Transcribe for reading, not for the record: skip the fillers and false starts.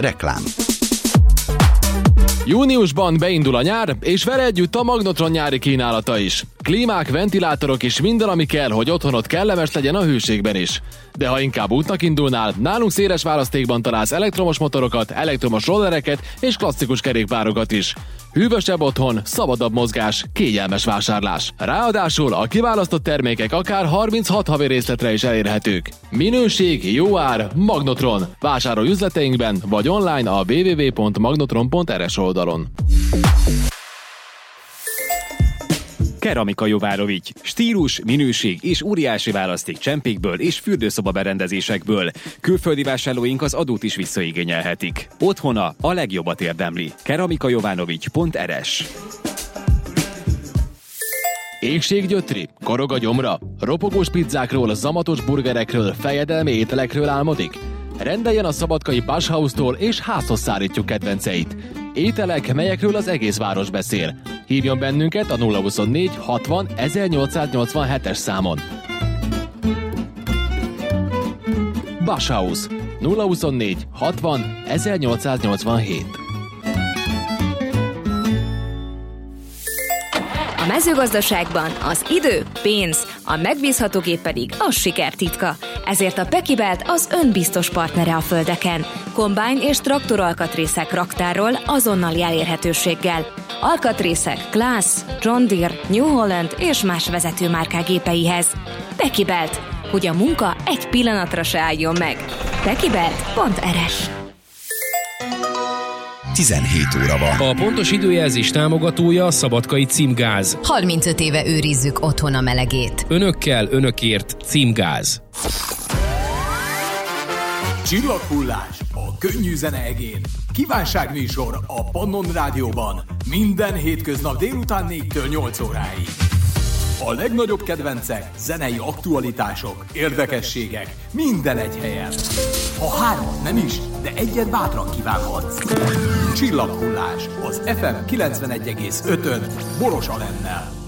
Reklám. Júniusban beindul a nyár, és vele együtt a Magnotron nyári kínálata is. Klímák, ventilátorok és minden, ami kell, hogy otthonod kellemes legyen a hőségben is. De ha inkább útnak indulnál, nálunk széles választékban találsz elektromos motorokat, elektromos rollereket és klasszikus kerékpárokat is. Hűvösebb otthon, szabadabb mozgás, kényelmes vásárlás. Ráadásul a kiválasztott termékek akár 36 havi részletre is elérhetők. Minőség, jó ár, Magnotron. Vásárolj üzleteinkben vagy online a www.magnotron.rs oldalon. Keramika Jovárovics. Stílus, minőség és óriási választék csempékből és fürdőszoba berendezésekből. Külföldi vásárlóink az adót is visszaigényelhetik. Otthona a legjobbat érdemli. keramikajovanovics.rs. Égséggyötri, korog a gyomra, ropogós pizzákról, zamatos burgerekről, fejedelmi ételekről álmodik? Rendeljen a szabadkai Bauhaustól és házhoz szállítjuk kedvenceit. Ételek, melyekről az egész város beszél. Hívjon bennünket a 024 60 1887-es számon. Bauhaus 024 60 1887. A mezőgazdaságban az idő, pénz, a megbízhatógép pedig a siker titka. Ezért a Pekibelt az önbiztos partnere a földeken. Kombájn és traktoralkatrészek raktárról azonnali elérhetőséggel. Alkatrészek Claas, John Deere, New Holland és más vezetőmárkák gépeihez. Pekibelt, hogy a munka egy pillanatra se álljon meg. Pekibelt.rs. 17 óra van. A pontos időjelzés támogatója a Szabadkai Címgáz. 35 éve őrizzük otthon a melegét. Önökkel, önökért Címgáz. Csillaghullás a könnyű zene egén. Kívánságműsor a Pannon Rádióban. Minden hétköznap délután 4-től 8 óráig. A legnagyobb kedvencek, zenei aktualitások, érdekességek, minden egy helyen. Ha hármat nem is, de egyet bátran kívánhatsz. Csillaghullás az FM 91,5-ön Boros Alennel.